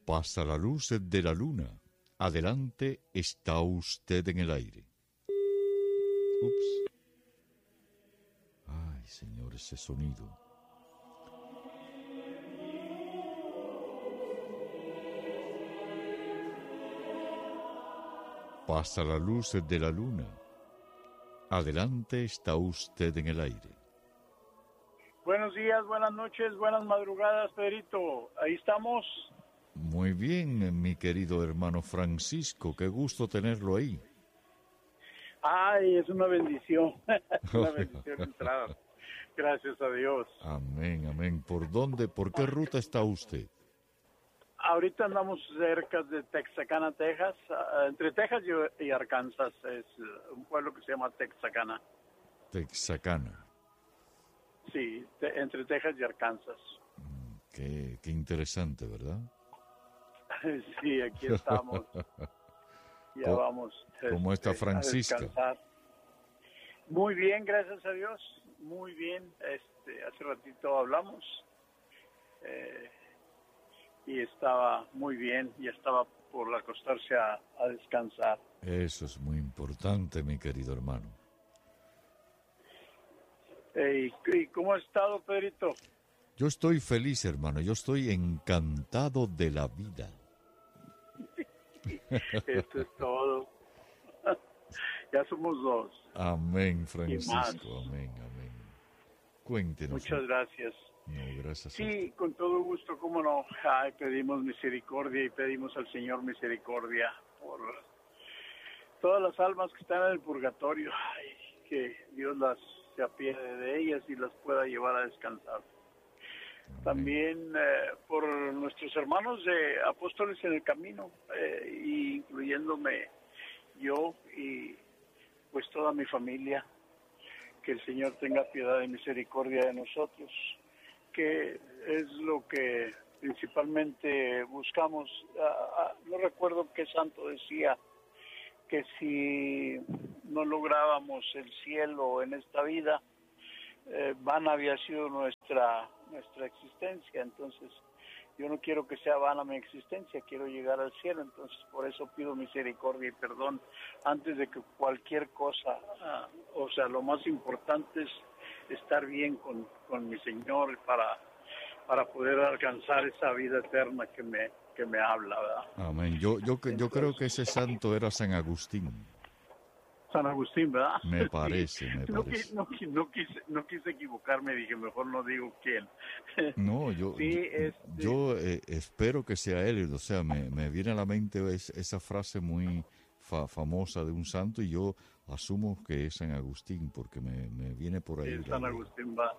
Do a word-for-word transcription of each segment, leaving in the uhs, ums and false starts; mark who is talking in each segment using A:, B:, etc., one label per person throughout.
A: Pasa la luz de la luna. Adelante, está usted en el aire. Ups. Ay, señor, ese sonido. Pasa la luz de la luna. Adelante, está usted en el aire.
B: Buenos días, buenas noches, buenas madrugadas, Pedrito. Ahí estamos.
A: Muy bien, mi querido hermano Francisco. Qué gusto tenerlo ahí.
B: Ay, es una bendición. Una bendición entrar. Gracias a Dios.
A: Amén, amén. ¿Por dónde, por qué ruta está usted?
B: Ahorita andamos cerca de Texarkana, Texas, uh, entre Texas y, y Arkansas, es uh, un pueblo que se llama Texarkana.
A: Texarkana.
B: Sí, te, entre Texas y Arkansas.
A: Mm, qué, qué interesante, ¿verdad?
B: Sí, aquí estamos. Ya
A: ¿Cómo,
B: vamos.
A: ¿Cómo está
B: este,
A: Francisca?
B: A descansar. Muy bien, gracias a Dios. Muy bien. Este, hace ratito hablamos. Eh, y estaba muy bien, y estaba por acostarse a, a descansar.
A: Eso es muy importante, mi querido hermano.
B: Eh, ¿y, ¿Y cómo ha estado, Pedrito?
A: Yo estoy feliz, hermano, yo estoy encantado de la vida.
B: Esto es todo. Ya somos dos.
A: Amén, Francisco, amén, amén. Cuéntenos.
B: Muchas gracias.
A: No, gracias.
B: Sí, con todo gusto, cómo no. Ay, pedimos misericordia y pedimos al Señor misericordia por todas las almas que están en el purgatorio. Ay, que Dios las se apiade de ellas y las pueda llevar a descansar. Amén. También eh, por nuestros hermanos de Apóstoles en el Camino, eh, incluyéndome yo y pues toda mi familia. Que el Señor tenga piedad y misericordia de nosotros, que es lo que principalmente buscamos. Ah, no recuerdo qué santo decía que si no lográbamos el cielo en esta vida, eh, vana había sido nuestra nuestra existencia. Entonces yo no quiero que sea vana mi existencia, quiero llegar al cielo. Entonces por eso pido misericordia y perdón antes de que cualquier cosa. Ah, o sea, lo más importante es estar bien con, con mi Señor para, para poder alcanzar esa vida eterna que me, que me habla, ¿verdad?
A: Amén. Yo, yo,
B: Entonces,
A: yo creo que ese santo era San Agustín.
B: San Agustín, ¿verdad?
A: Me parece, me
B: no,
A: parece.
B: No, no, quise, no quise equivocarme, dije, mejor no digo quién.
A: No, yo,
B: sí,
A: yo,
B: este...
A: yo eh, espero que sea él. O sea, me, me viene a la mente es, esa frase muy fa, famosa de un santo y yo asumo que es San Agustín porque me, me viene por ahí.
B: Sí, San Agustín va.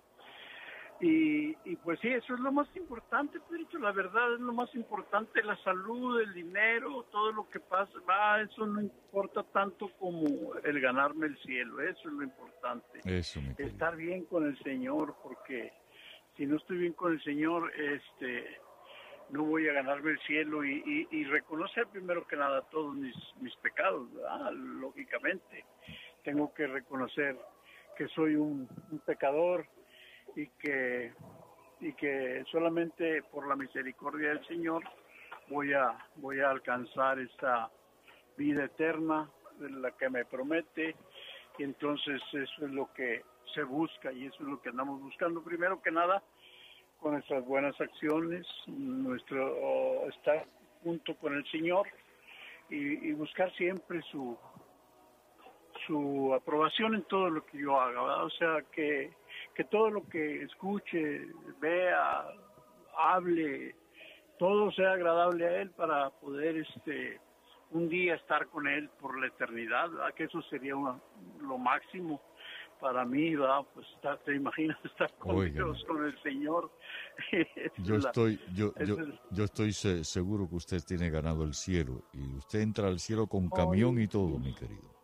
B: Y, y pues sí, eso es lo más importante, Pedrito, la verdad es lo más importante, la salud, el dinero, todo lo que pasa, va, eso no importa tanto como el ganarme el cielo, eso es lo importante.
A: Eso, mi querido.
B: Estar bien con el Señor, porque si no estoy bien con el Señor, este, no voy a ganarme el cielo y, y, y reconocer primero que nada todos mis, mis pecados, ¿verdad? Lógicamente, tengo que reconocer que soy un, un pecador, y que y que solamente por la misericordia del Señor voy a voy a alcanzar esa vida eterna de la que me promete. Y entonces eso es lo que se busca y eso es lo que andamos buscando primero que nada con nuestras buenas acciones, nuestro estar junto con el Señor y, y buscar siempre su su aprobación en todo lo que yo haga, ¿verdad? O sea, que, que todo lo que escuche, vea, hable, todo sea agradable a Él para poder este un día estar con Él por la eternidad, ¿verdad? Que eso sería una, lo máximo para mí, ¿verdad? Pues está, te imaginas estar con
A: Oigan.
B: Dios, con el Señor.
A: Yo
B: la,
A: estoy, yo, yo,
B: es,
A: yo estoy se, seguro que usted tiene ganado el cielo y usted entra al cielo con camión y todo, mi querido.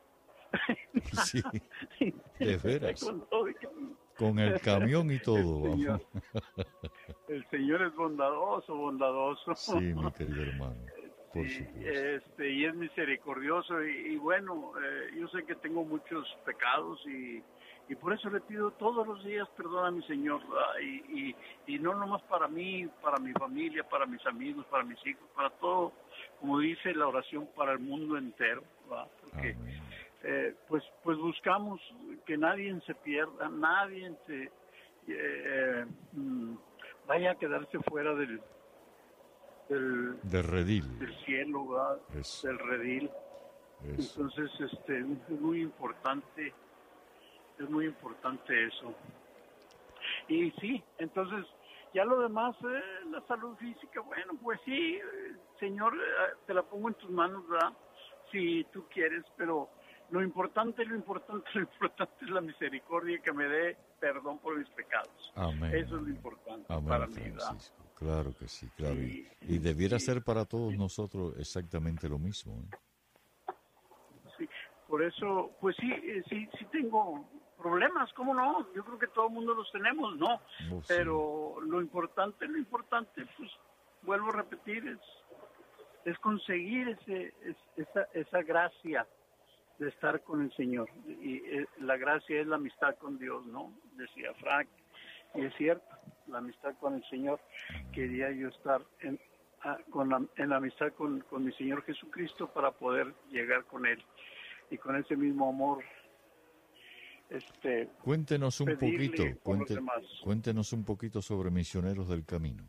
A: Sí, de veras. Con el camión y todo,
B: el
A: vamos.
B: Señor, el Señor es bondadoso, bondadoso.
A: Sí, mi querido hermano, por
B: sí,
A: supuesto.
B: Este, y es misericordioso y, y bueno, eh, yo sé que tengo muchos pecados y, Y por eso le pido todos los días perdón a mi Señor, y, y, y no nomás para mí, para mi familia, para mis amigos, para mis hijos, para todo, como dice la oración, para el mundo entero, ¿verdad? Porque eh, pues, pues buscamos que nadie se pierda, nadie se eh, vaya a quedarse fuera del, del,
A: del redil,
B: del cielo, ¿verdad? Del redil. Eso. Entonces, este, es muy importante, es muy importante eso. Y sí, entonces, ya lo demás, eh, la salud física, bueno, pues sí, eh, Señor, eh, te la pongo en tus manos, ¿verdad? Si tú quieres, pero lo importante, lo importante, lo importante es la misericordia, que me dé perdón por mis pecados.
A: Amén.
B: Eso es lo importante
A: Amén,
B: para mí,
A: Francisco.
B: ¿verdad?
A: Claro que sí, claro.
B: Sí,
A: y, y debiera
B: sí,
A: ser para todos
B: sí.
A: nosotros exactamente lo mismo, ¿eh?
B: Sí, por eso, pues sí, sí, sí tengo problemas, ¿cómo no? Yo creo que todo el mundo los tenemos, ¿no?
A: Oh, sí.
B: Pero lo importante, lo importante, pues, vuelvo a repetir, es, es conseguir ese, es, esa, esa gracia de estar con el Señor. Y eh, la gracia es la amistad con Dios, ¿no? Decía Frank, y es cierto, la amistad con el Señor. Quería yo estar en, a, con la, en la amistad con, con mi Señor Jesucristo para poder llegar con Él. Y con ese mismo amor, este,
A: cuéntenos un poquito,
B: por
A: cuente,
B: los demás.
A: Cuéntenos un poquito sobre Misioneros del Camino.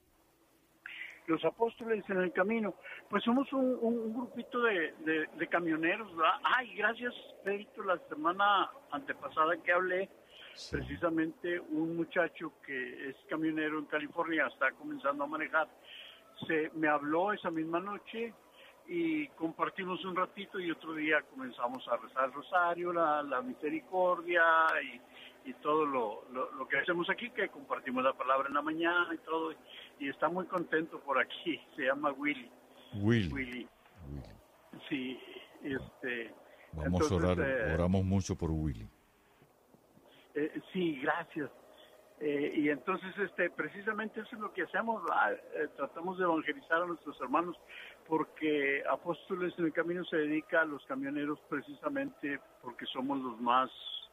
B: Los apóstoles en el camino, pues somos un, un, un grupito de, de, de camioneros, ¿verdad? Ay, gracias, Pedrito, la semana antepasada que hablé, sí. Precisamente un muchacho que es camionero en California, está comenzando a manejar, se me habló esa misma noche y compartimos un ratito, y otro día comenzamos a rezar el rosario, la, la misericordia y, y todo lo, lo, lo que hacemos aquí, que compartimos la palabra en la mañana y todo, y está muy contento por aquí. Se llama Willy.
A: Willy.
B: Willy.
A: Willy.
B: Sí, este...
A: Vamos entonces, a orar, eh, oramos mucho por Willy.
B: Eh, sí, gracias. Eh, y entonces, este, precisamente eso es lo que hacemos, eh, tratamos de evangelizar a nuestros hermanos, porque Apóstoles en el Camino se dedica a los camioneros precisamente porque somos los más,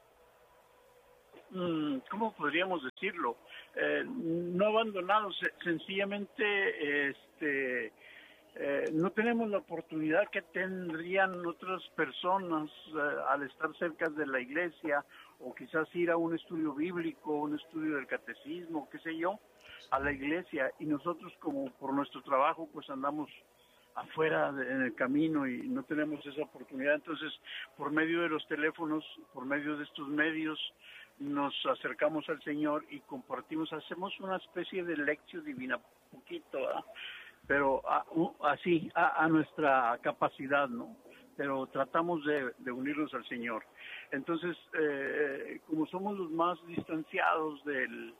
B: mmm, ¿cómo podríamos decirlo? Eh, no abandonados, sencillamente, este, eh, no tenemos la oportunidad que tendrían otras personas eh, al estar cerca de la iglesia, o quizás ir a un estudio bíblico, un estudio del catecismo, qué sé yo, a la iglesia, y nosotros como por nuestro trabajo pues andamos afuera de, en el camino y no tenemos esa oportunidad. Entonces, por medio de los teléfonos, por medio de estos medios, nos acercamos al Señor y compartimos, hacemos una especie de lección divina, poquito, ¿verdad? Pero a, así, a, a nuestra capacidad, ¿no? Pero tratamos de, de unirnos al Señor. Entonces, eh, como somos los más distanciados del,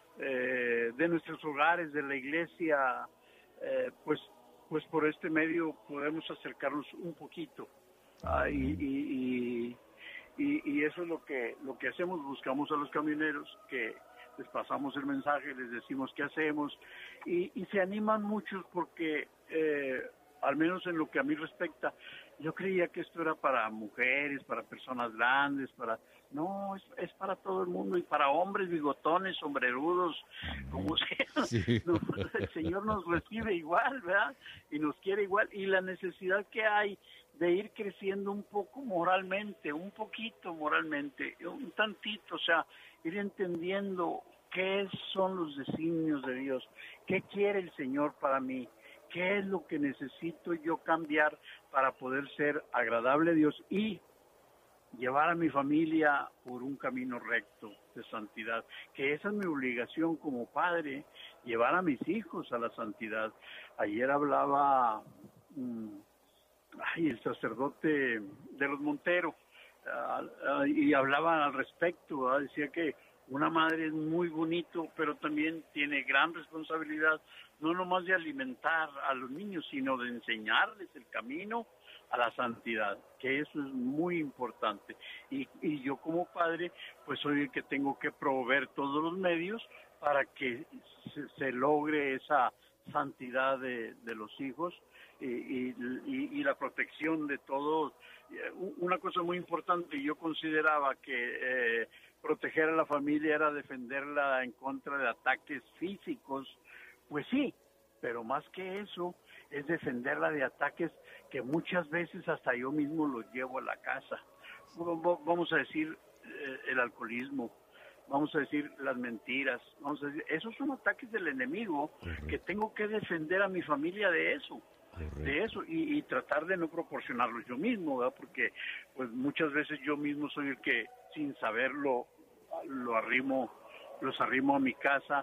B: eh, de nuestros hogares, de la iglesia, eh, pues, pues por este medio podemos acercarnos un poquito. Ah, y, y, y, y eso es lo que, lo que hacemos, buscamos a los camioneros, que les pasamos el mensaje, les decimos qué hacemos, y, y se animan muchos porque, eh, al menos en lo que a mí respecta, yo creía que esto era para mujeres, para personas grandes, para... No, es, es para todo el mundo, y para hombres bigotones, sombrerudos, como sea.
A: Sí.
B: No, el Señor nos recibe igual, ¿verdad? Y nos quiere igual. Y la necesidad que hay de ir creciendo un poco moralmente, un poquito moralmente, un tantito, o sea, ir entendiendo qué son los designios de Dios, qué quiere el Señor para mí, qué es lo que necesito yo cambiar para poder ser agradable a Dios y llevar a mi familia por un camino recto de santidad, que esa es mi obligación como padre, llevar a mis hijos a la santidad. Ayer hablaba mmm, ay, el sacerdote de los Montero uh, uh, y hablaban al respecto, ¿verdad? Decía que una madre es muy bonito, pero también tiene gran responsabilidad, no nomás de alimentar a los niños, sino de enseñarles el camino a la santidad, que eso es muy importante. Y, y yo como padre, pues soy el que tengo que proveer todos los medios para que se, se logre esa santidad de, de los hijos y, y, y, y la protección de todos. Una cosa muy importante, yo consideraba que eh, proteger a la familia era defenderla en contra de ataques físicos. Pues sí, pero más que eso es defenderla de ataques que muchas veces hasta yo mismo los llevo a la casa. Vamos a decir eh, el alcoholismo, vamos a decir las mentiras, vamos a decir, esos son ataques del enemigo. Correcto. Que tengo que defender a mi familia de eso. Correcto. De eso y, y tratar de no proporcionarlos yo mismo, ¿verdad? Porque pues muchas veces yo mismo soy el que sin saberlo lo arrimo, los arrimo a mi casa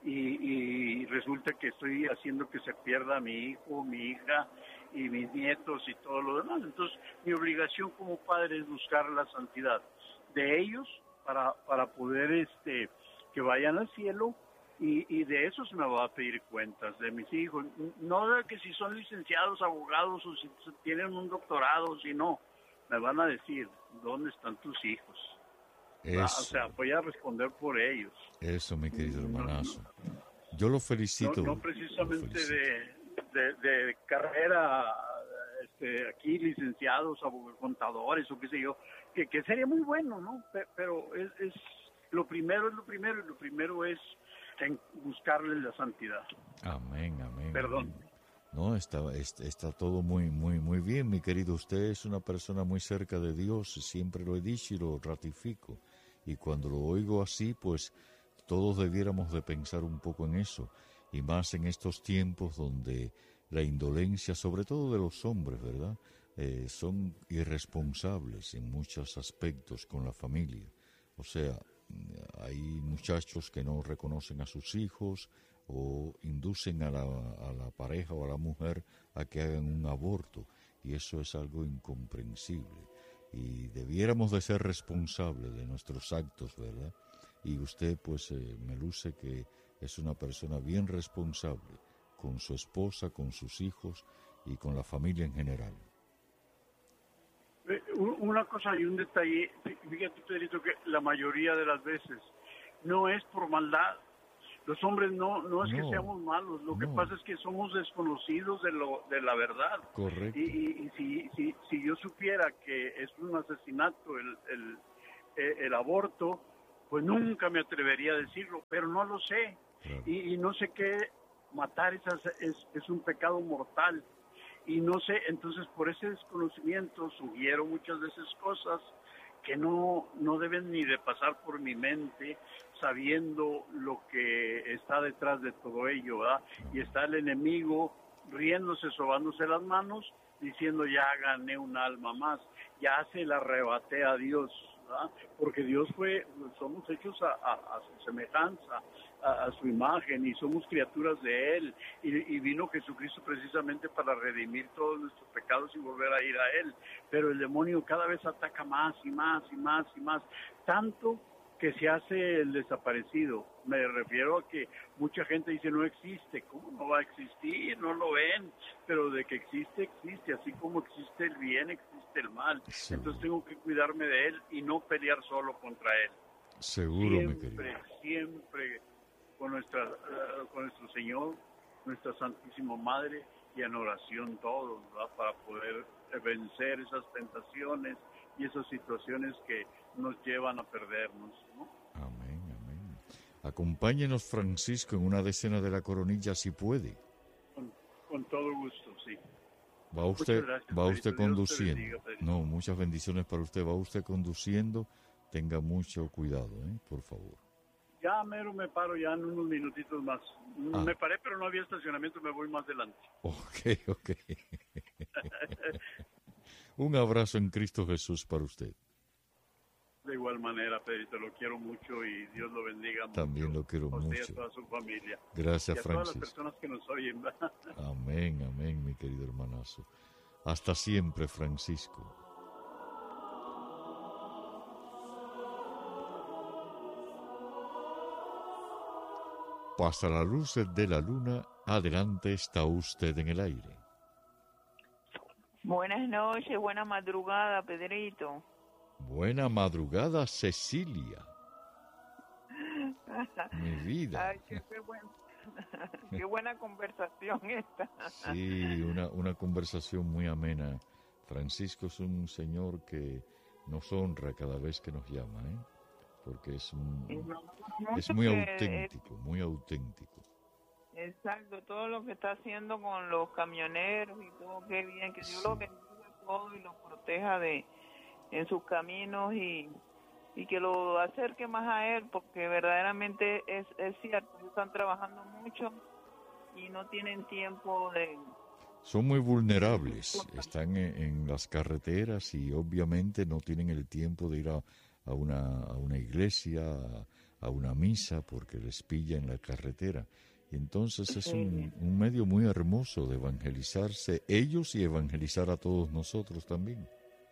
B: y, y resulta que estoy haciendo que se pierda mi hijo, mi hija y mis nietos y todo lo demás. Entonces mi obligación como padre es buscar la santidad de ellos para para poder este que vayan al cielo. Y, y de eso se me va a pedir cuentas, de mis hijos. No de que si son licenciados, abogados, o si tienen un doctorado, si no. Me van a decir, ¿dónde están tus hijos? Eso. O sea, voy a responder por ellos.
A: Eso, mi querido hermanazo. Yo lo felicito.
B: No, no precisamente felicito. De, de, de carrera, este, aquí licenciados, abogados, contadores, o qué sé yo, que, que sería muy bueno, ¿no? Pero es, es lo primero es lo primero, y lo primero es en buscarle la santidad.
A: Amén, amén.
B: Perdón.
A: Amén. No, está, está, está todo muy, muy, muy bien, mi querido. Usted es una persona muy cerca de Dios, siempre lo he dicho y lo ratifico. Y cuando lo oigo así, pues todos debiéramos de pensar un poco en eso. Y más en estos tiempos donde la indolencia, sobre todo de los hombres, ¿verdad? Eh, son irresponsables en muchos aspectos con la familia. O sea, hay muchachos que no reconocen a sus hijos o inducen a la, a la pareja o a la mujer a que hagan un aborto, y eso es algo incomprensible y debiéramos de ser responsables de nuestros actos, ¿verdad? Y usted pues eh, me luce que es una persona bien responsable con su esposa, con sus hijos y con la familia en general.
B: Una cosa y un detalle, fíjate, Pedrito, que la mayoría de las veces no es por maldad. Los hombres no no es no, que seamos malos, lo no. que pasa es que somos desconocidos de lo de la verdad.
A: Correcto.
B: Y, y, y si, si si yo supiera que es un asesinato el, el, el aborto, pues nunca me atrevería a decirlo, pero no lo sé. Claro. Y, y no sé qué, matar es, es, es un pecado mortal. Y no sé, entonces por ese desconocimiento sugiero muchas veces cosas que no, no deben ni de pasar por mi mente, sabiendo lo que está detrás de todo ello, ¿verdad? Y está el enemigo riéndose, sobándose las manos, diciendo ya gané un alma más, ya se la arrebaté a Dios, ¿verdad? Porque Dios fue, somos hechos a, a, a su semejanza, a, a su imagen, y somos criaturas de Él, y, y vino Jesucristo precisamente para redimir todos nuestros pecados y volver a ir a Él, pero el demonio cada vez ataca más y más y más y más, tanto que se hace el desaparecido. Me refiero a que mucha gente dice no existe. ¿Cómo no va a existir? No lo ven, pero de que existe, existe, así como existe el bien, existe el mal. Sí. Entonces tengo que cuidarme de él y no pelear solo contra él.
A: Seguro,
B: siempre,
A: mi querido.
B: Siempre con nuestra, uh, con nuestro Señor, nuestra Santísima Madre, y en oración todos, ¿verdad? Para poder vencer esas tentaciones y esas situaciones que nos llevan a perdernos, ¿no?
A: Amén, amén. Acompáñenos, Francisco, en una decena de la coronilla, si puede.
B: Con, con todo gusto, sí.
A: Va usted, gracias, va usted conduciendo. Bendiga, no, muchas bendiciones para usted. Va usted conduciendo. Tenga mucho cuidado, ¿eh? Por favor.
B: Ya mero me paro, ya en unos minutitos más. Ah. Me paré, pero no había estacionamiento, me voy más adelante.
A: Ok, ok. Un abrazo en Cristo Jesús para usted.
B: De igual manera, Pedrito, lo quiero mucho y Dios lo bendiga mucho.
A: También lo quiero
B: a
A: mucho.
B: Y a toda su familia.
A: Gracias,
B: y a
A: Francis.
B: todas las personas que nos oyen.
A: Amén, amén, mi querido hermanazo. Hasta siempre, Francisco. Pasa la luz de la luna, adelante está usted en el aire.
C: Buenas noches, buena madrugada, Pedrito.
A: Buena madrugada, Cecilia. Mi vida.
C: Ay, qué, qué, bueno, Qué buena conversación esta.
A: Sí, una, una conversación muy amena. Francisco es un señor que nos honra cada vez que nos llama, ¿eh? Porque es, un, es muy auténtico, muy auténtico.
C: Exacto, todo lo que está haciendo con los camioneros y todo, qué bien, que Dios sí. lo bendiga todo y los proteja de en sus caminos y, y que lo acerque más a él, porque verdaderamente es, es cierto, ellos están trabajando mucho y no tienen tiempo de...
A: Son muy vulnerables, están en, en las carreteras y obviamente no tienen el tiempo de ir a, a, una, a una iglesia, a, a una misa, porque les pilla en la carretera. Y entonces es un, un medio muy hermoso de evangelizarse ellos y evangelizar a todos nosotros también.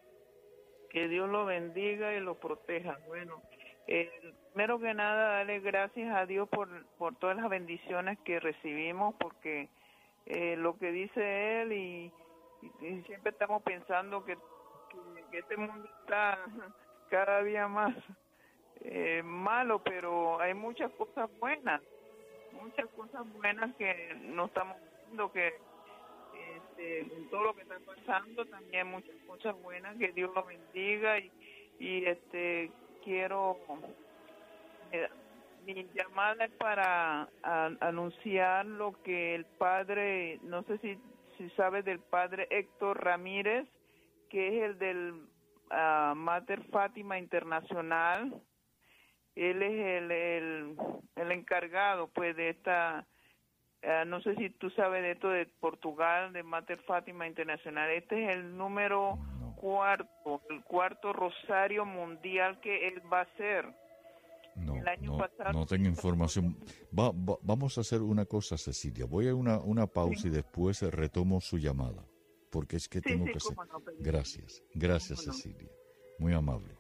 C: Que Dios lo bendiga y lo proteja. Bueno, eh, primero que nada, darle gracias a Dios por, por todas las bendiciones que recibimos, porque eh, lo que dice Él, y, y, y siempre estamos pensando que, que, que este mundo está cada día más eh, malo, pero hay muchas cosas buenas. muchas cosas buenas que no estamos viendo, que este, con todo lo que está pasando también muchas cosas buenas, que Dios lo bendiga y, y este quiero eh, mi llamada es para a, anunciar lo que el padre, no sé si si sabes del padre Héctor Ramírez, que es el del uh, Mater Fátima Internacional. Él es el, el, el encargado, pues, de esta, uh, no sé si tú sabes de esto de Portugal, de Mater Fátima Internacional. Este es el número no. cuarto, el cuarto rosario mundial que él va a hacer.
A: No,
C: el año
A: no,
C: pasado,
A: no tengo información. Va, va, vamos a hacer una cosa, Cecilia. Voy a una, una pausa sí. y después retomo su llamada, porque es que sí, tengo sí, que hacer. No, gracias, gracias, Cecilia. No. Muy amable.